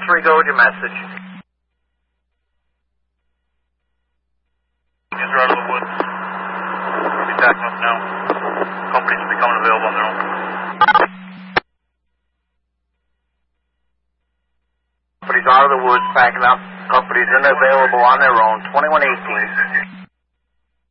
1-3, go with your message. These are out of the woods. We'll be backing up now. Companies will be coming available on their own. Companies out of the woods, backing up. Companies unavailable on their own. 2118.